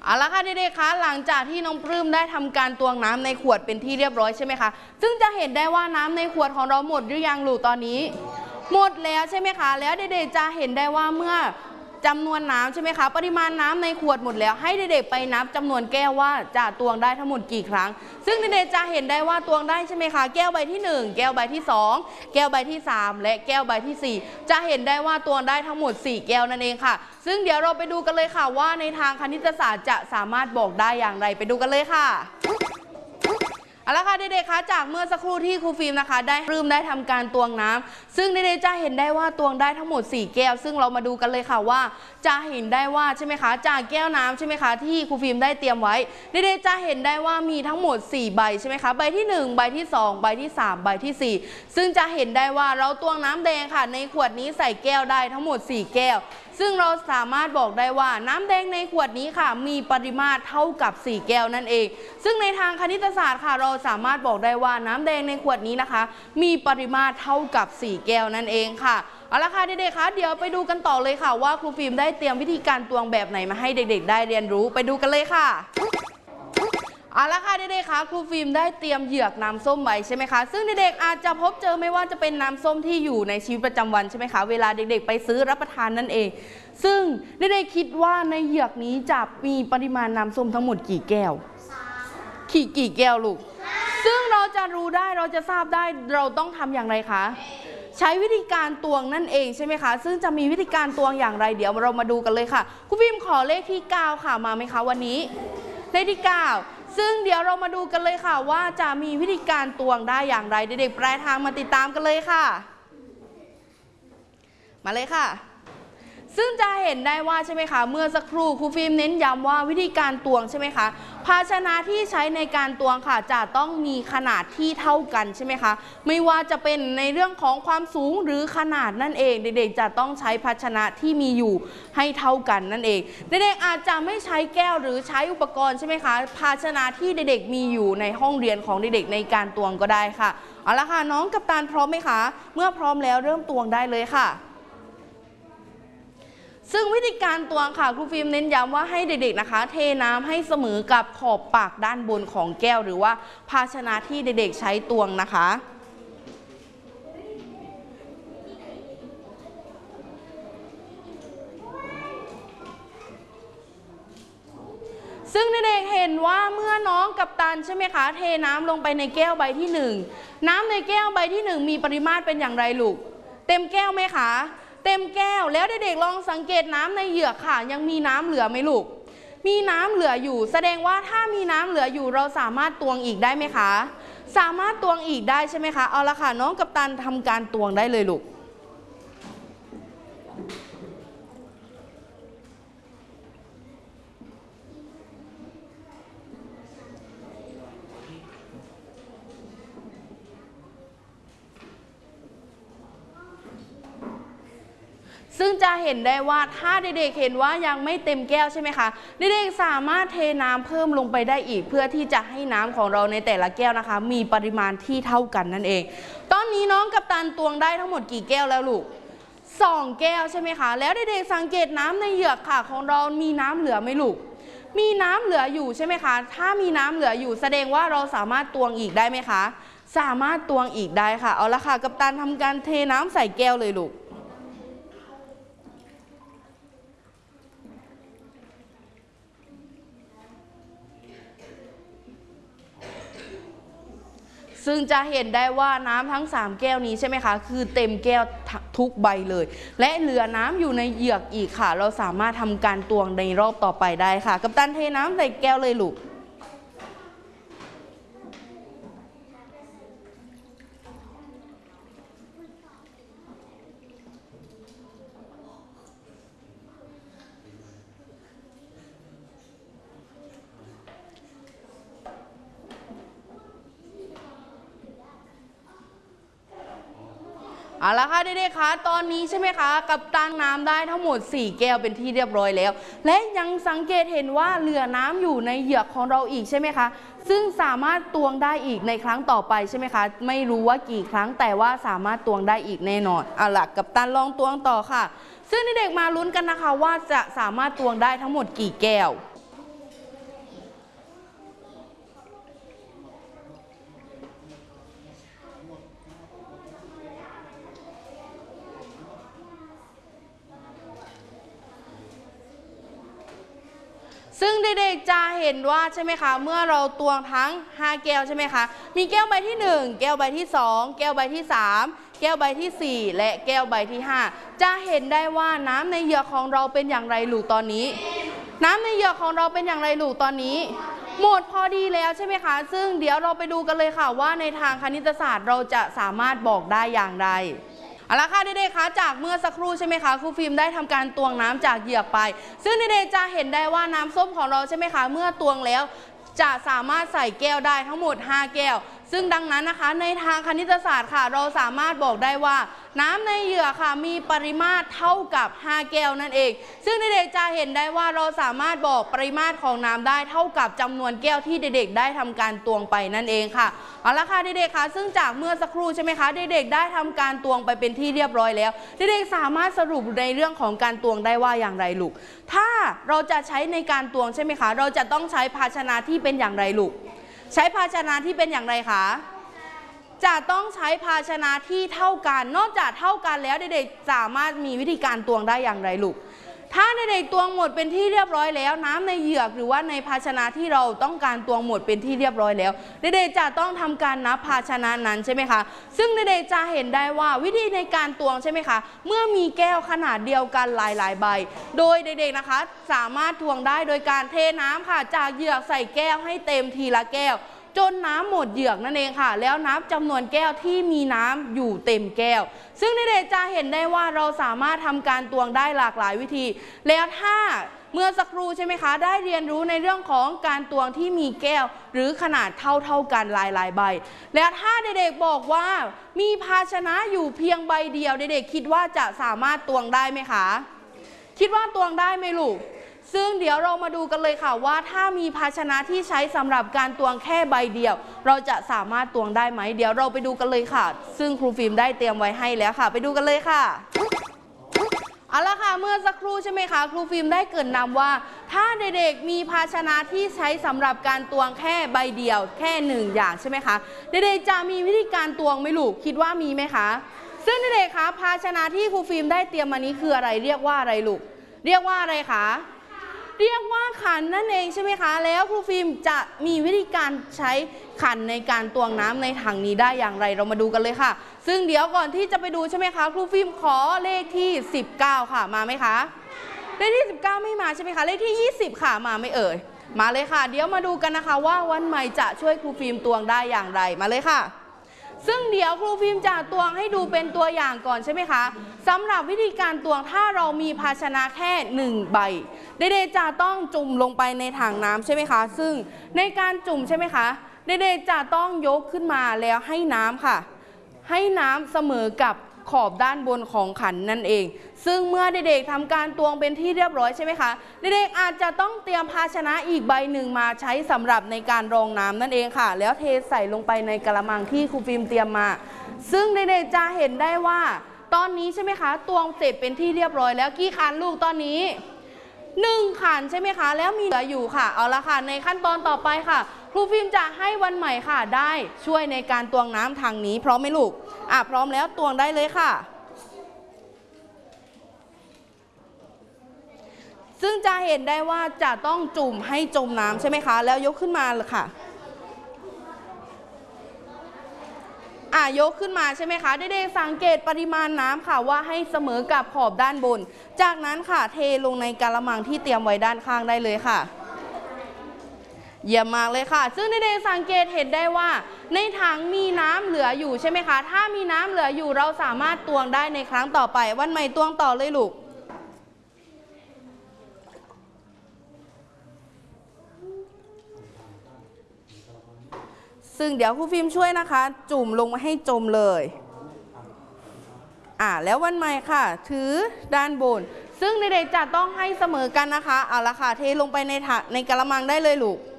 เอาละค่ะเด็กๆคะหลังจากที่น้องปลื้มได้ทำการตวงน้ำในขวดเป็นที่เรียบร้อยใช่ไหมคะซึ่งจะเห็นได้ว่าน้ำในขวดของเราหมดหรือยังลูกตอนนี้หมดแล้วใช่ไหมคะแล้วเด็กๆจะเห็นได้ว่าเมื่อจำนวนน้ำใช่ไหมคะปริมาณน้ำในขวดหมดแล้วให้เด็กๆไปนับจำนวนแก้วว่าจะตวงได้ทั้งหมดกี่ครั้งซึ่งเด็กๆจะเห็นได้ว่าตวงได้ใช่ไหมคะแก้วใบที่1แก้วใบที่2แก้วใบที่3และแก้วใบที่4จะเห็นได้ว่าตวงได้ทั้งหมด4แก้วนั่นเองค่ะซึ่งเดี๋ยวเราไปดูกันเลยค่ะว่าในทางคณิตศาสตร์จะสามารถบอกได้อย่างไรไปดูกันเลยค่ะเอาละค่ะเด็กๆคะจากเมื่อสักครู่ที่ครูฟิล์มนะคะได้ปลื้มได้ทำการตวงน้ำซึ่งเด็กๆจะเห็นได้ว่าตวงได้ทั้งหมด4แก้วซึ่งเรามาดูกันเลยค่ะว่าจะเห็นได้ว่าใช่ไหมคะจากแก้วน้ำใช่ไหมคะที่ครูฟิล์มได้เตรียมไว้เด็กๆจะเห็นได้ว่ามีทั้งหมด4ใบใช่ไหมคะใบที่1ใบที่2ใบที่3ใบที่4ซึ่งจะเห็นได้ว่าเราตวงน้ำแดงค่ะในขวดนี้ใส่แก้วได้ทั้งหมด4แก้วซึ่งเราสามารถบอกได้ว่าน้ำแดงในขวดนี้ค่ะมีปริมาตรเท่ากับ4แก้วนั่นเองซึ่งในทางคณิตศาสตร์ค่ะเราสามารถบอกได้ว่าน้ำแดงในขวดนี้นะคะมีปริมาตรเท่ากับ4แก้วนั่นเองค่ะเอาละค่ะเด็กๆคะเดี๋ยวไปดูกันต่อเลยค่ะว่าครูฟิล์มได้เตรียมวิธีการตวงแบบไหนมาให้เด็กๆได้เรียนรู้ไปดูกันเลยค่ะเอาละค่ะเด็กๆคะครูฟิล์มได้เตรียมเหยือกน้ำส้มไว้ใช่ไหมคะซึ่งเด็กๆอาจจะพบเจอไม่ว่าจะเป็นน้ำส้มที่อยู่ในชีวิตประจำวันใช่ไหมคะเวลาเด็กๆไปซื้อรับประทานนั่นเองซึ่งเด็กๆคิดว่าในเหยือกนี้จะมีปริมาณน้ำส้มทั้งหมดกี่แก้วกี่แก้วลูกซึ่งเราจะรู้ได้เราจะทราบได้เราต้องทำอย่างไรคะใช้วิธีการตวงนั่นเองใช่ไหมคะซึ่งจะมีวิธีการตวงอย่างไรเดี๋ยวเรามาดูกันเลยค่ะครูฟิล์มขอเลขที่9ค่ะมาไหมคะวันนี้เลขที่9ซึ่งเดี๋ยวเรามาดูกันเลยค่ะว่าจะมีวิธีการตวงได้อย่างไรเด็กๆปลายทางมาติดตามกันเลยค่ะมาเลยค่ะซึ่งจะเห็นได้ว่าใช่ไหมคะเมื่อสักครู่ครูฟิล์มเน้นย้ำว่าวิธีการตวงใช่ไหมคะภาชนะที่ใช้ในการตวงค่ะจะต้องมีขนาดที่เท่ากันใช่ไหมคะไม่ว่าจะเป็นในเรื่องของความสูงหรือขนาดนั่นเองเด็กๆจะต้องใช้ภาชนะที่มีอยู่ให้เท่ากันนั่นเองเด็กๆอาจจะไม่ใช้แก้วหรือใช้อุปกรณ์ใช่ไหมคะภาชนะที่เด็กๆมีอยู่ในห้องเรียนของเด็กๆในการตวงก็ได้ค่ะเอาละค่ะน้องกัปตันพร้อมไหมคะเมื่อพร้อมแล้วเริ่มตวงได้เลยค่ะซึ่งวิธีการตวงค่ะครูฟิล์มเน้นย้ำว่าให้เด็กๆนะคะเทน้ำให้เสมอกับขอบปากด้านบนของแก้วหรือว่าภาชนะที่เด็กๆใช้ตวงนะคะซึ่งเด็กๆเห็นว่าเมื่อน้องกัปตันใช่ไหมคะเทน้ำลงไปในแก้วใบที่1น้ำในแก้วใบที่1มีปริมาตรเป็นอย่างไรลูกเต็มแก้วไหมคะเต็มแก้วแล้วเด็กๆลองสังเกตน้ำในเหยือกค่ะยังมีน้ำเหลือไหมลูกมีน้ำเหลืออยู่แสดงว่าถ้ามีน้ำเหลืออยู่เราสามารถตวงอีกได้ไหมคะสามารถตวงอีกได้ใช่ไหมคะเอาละค่ะน้องกัปตันทำการตวงได้เลยลูกซึ่งจะเห็นได้ว่าถ้าเด็กๆเห็นว่ายังไม่เต็มแก้วใช่ไหมคะเด็กๆสามารถเทน้ำเพิ่มลงไปได้อีกเพื่อที่จะให้น้ำของเราในแต่ละแก้วนะคะมีปริมาณที่เท่ากันนั่นเองตอนนี้น้องกัปตันตวงได้ทั้งหมดกี่แก้วแล้วลูก2แก้วใช่ไหมคะแล้วเด็กๆสังเกตน้ำในเหยือกค่ะของเรามีน้ำเหลือไหมลูกมีน้ำเหลืออยู่ใช่ไหมคะถ้ามีน้ำเหลืออยู่แสดงว่าเราสามารถตวงอีกได้ไหมคะสามารถตวงอีกได้ค่ะเอาละค่ะกัปตันทำการเทน้ำใส่แก้วเลยลูกซึ่งจะเห็นได้ว่าน้ำทั้ง3แก้วนี้ใช่ไหมคะคือเต็มแก้วทุกใบเลยและเหลือน้ำอยู่ในเหยือกอีกค่ะเราสามารถทำการตวงในรอบต่อไปได้ค่ะกัปตันเทน้ำใส่แก้วเลยลูก เอาละค่ะเด็กๆคะตอนนี้ใช่ไหมคะกับตังน้ำได้ทั้งหมด4แก้วเป็นที่เรียบร้อยแล้วและยังสังเกตเห็นว่าเหลือน้ำอยู่ในเหยือกของเราอีกใช่ไหมคะซึ่งสามารถตวงได้อีกในครั้งต่อไปใช่ไหมคะไม่รู้ว่ากี่ครั้งแต่ว่าสามารถตวงได้อีกแน่นอนเอาล่ะกับตันลองตวงต่อค่ะซึ่งเด็กๆมาลุ้นกันนะคะว่าจะสามารถตวงได้ทั้งหมดกี่แก้วซึ่งเด็กๆจะเห็นว่าใช่ไหมคะเมื่อเราตวงทั้ง5แก้วใช่ไหมคะมีแก้วใบที่1แก้วใบที่2แก้วใบที่3แก้วใบที่4และแก้วใบที่5จะเห็นได้ว่าน้ำในเหยือกของเราเป็นอย่างไรลูกตอนนี้น้ำในเหยือกของเราเป็นอย่างไรลูกตอนนี้หมดพอดีแล้วใช่ไหมคะซึ่งเดี๋ยวเราไปดูกันเลยค่ะว่าในทางคณิตศาสตร์เราจะสามารถบอกได้อย่างไรเอาละค่ะเด็กๆคะจากเมื่อสักครู่ใช่ไหมคะครูฟิล์มได้ทำการตวงน้ำจากเหยือกไปซึ่งเด็กๆจะเห็นได้ว่าน้ำส้มของเราใช่ไหมคะเมื่อตวงแล้วจะสามารถใส่แก้วได้ทั้งหมด5แก้วซึ่งดังนั้นนะคะในทางคณิตศาสตร์ค่ะเราสามารถบอกได้ว่าน้ำในเหยือกค่ะมีปริมาตรเท่ากับ5แก้วนั่นเองซึ่งเด็กๆจะเห็นได้ว่าเราสามารถบอกปริมาตรของน้ำได้เท่ากับจำนวนแก้วที่เด็กๆได้ทำการตวงไปนั่นเองค่ะเอาละค่ะเด็กๆคะซึ่งจากเมื่อสักครู่ใช่ไหมคะเด็กๆได้ทำการตวงไปเป็นที่เรียบร้อยแล้วเด็กๆสามารถสรุปในเรื่องของการตวงได้ว่าอย่างไรลูกถ้าเราจะใช้ในการตวงใช่ไหมคะเราจะต้องใช้ภาชนะที่เป็นอย่างไรลูกใช้ภาชนะที่เป็นอย่างไรคะจะต้องใช้ภาชนะที่เท่ากันนอกจากเท่ากันแล้วเด็กๆสามารถมีวิธีการตวงได้อย่างไรลูกถ้าเด็กๆตวงหมดเป็นที่เรียบร้อยแล้วน้ำในเหยือกหรือว่าในภาชนะที่เราต้องการตวงหมดเป็นที่เรียบร้อยแล้วเด็กๆจะต้องทำการนับภาชนะนั้นใช่ไหมคะซึ่งเด็กๆจะเห็นได้ว่าวิธีในการตวงใช่ไหมคะเมื่อมีแก้วขนาดเดียวกันหลายๆใบโดยเด็กๆนะคะสามารถตวงได้โดยการเทน้ำค่ะจากเหยือกใส่แก้วให้เต็มทีละแก้วจนน้ำหมดเหยือกนั่นเองค่ะแล้วนับจำนวนแก้วที่มีน้ำอยู่เต็มแก้วซึ่งเด็กๆจะเห็นได้ว่าเราสามารถทำการตวงได้หลากหลายวิธีแล้วถ้าเมื่อสักครู่ใช่ไหมคะได้เรียนรู้ในเรื่องของการตวงที่มีแก้วหรือขนาดเท่ากันหลายๆใบแล้วถ้าเด็กๆบอกว่ามีภาชนะอยู่เพียงใบเดียวเด็กๆคิดว่าจะสามารถตวงได้ไหมคะคิดว่าตวงได้ไหมลูกซึ่งเดี๋ยวเรามาดูกันเลยค่ะว่าถ้ามีภาชนะที่ใช้สำหรับการตวงแค่ใบเดียวเราจะสามารถตวงได้ไหมเดี๋ยวเราไปดูกันเลยค่ะซึ่งครูฟิล์มได้เตรียมไว้ให้แล้วค่ะไปดูกันเลยค่ะเอาละค่ะเมื่อสักครู่ใช่ไหมคะครูฟิล์มได้เกริ่นนำว่าถ้าเด็กๆมีภาชนะที่ใช้สำหรับการตวงแค่ใบเดียวแค่1อย่างใช่ไหมคะเด็กๆจะมีวิธีการตวงไหมลูกคิดว่ามีไหมคะซึ่งเด็กๆคะภาชนะที่ครูฟิล์มได้เตรียมมานี้คืออะไรเรียกว่าอะไรลูกเรียกว่าอะไรคะเรียกว่าขันนั่นเองใช่ไหมคะแล้วครูฟิล์มจะมีวิธีการใช้ขันในการตวงน้ำในถังนี้ได้อย่างไรเรามาดูกันเลยค่ะซึ่งเดี๋ยวก่อนที่จะไปดูใช่ไหมคะครูฟิล์มขอเลขที่19ค่ะมาไหมคะเลขที่19ไม่มาใช่ไหมคะเลขที่20ค่ะมาไม่เอ่ยมาเลยค่ะเดี๋ยวมาดูกันนะคะว่าวันใหม่จะช่วยครูฟิล์มตวงได้อย่างไรมาเลยค่ะซึ่งเดี๋ยวครูฟิล์มจะตวงให้ดูเป็นตัวอย่างก่อนใช่ไหมคะสำหรับวิธีการตวงถ้าเรามีภาชนะแค่1ใบเด็กๆจะต้องจุ่มลงไปในถังน้ำใช่ไหมคะซึ่งในการจุ่มใช่ไหมคะเด็กๆจะต้องยกขึ้นมาแล้วให้น้ำค่ะให้น้ำเสมอกับขอบด้านบนของขันนั่นเองซึ่งเมื่อเด็กๆทำการตวงเป็นที่เรียบร้อยใช่ไหมคะเด็กๆอาจจะต้องเตรียมภาชนะอีกใบหนึ่งมาใช้สำหรับในการรองน้ำนั่นเองค่ะแล้วเทใส่ลงไปในกระมังที่ครูฟิล์มเตรียมมาซึ่งเด็กๆจะเห็นได้ว่าตอนนี้ใช่ไหมคะตวงเสร็จเป็นที่เรียบร้อยแล้วกี่ขันลูกตอนนี้1ขันใช่ไหมคะแล้วมีเหลืออยู่ค่ะเอาละค่ะในขั้นตอนต่อไปค่ะครูฟิล์มจะให้วันใหม่ค่ะได้ช่วยในการตวงน้ำทางนี้พร้อมไหมลูกพร้อมแล้วตวงได้เลยค่ะซึ่งจะเห็นได้ว่าจะต้องจุ่มให้จมน้ำใช่ไหมคะแล้วยกขึ้นมาเลยค่ะยกขึ้นมาใช่ไหมคะเด็กๆสังเกตปริมาณน้ำค่ะว่าให้เสมอกับขอบด้านบนจากนั้นค่ะเทลงในกะละมังที่เตรียมไว้ด้านข้างได้เลยค่ะเยี่ยมมากเลยค่ะซึ่งเด็กๆสังเกตเห็นได้ว่าในถังมีน้ำเหลืออยู่ใช่ไหมคะถ้ามีน้ำเหลืออยู่เราสามารถตวงได้ในครั้งต่อไปวันใหม่ตวงต่อเลยลูกซึ่งเดี๋ยวครูฟิล์มช่วยนะคะจุ่มลงมาให้จมเลยแล้ววันใหม่ค่ะถือด้านบนซึ่งเด็กๆจะต้องให้เสมอกันนะคะเอาละค่ะเทลงไปในกะละมังได้เลยลูก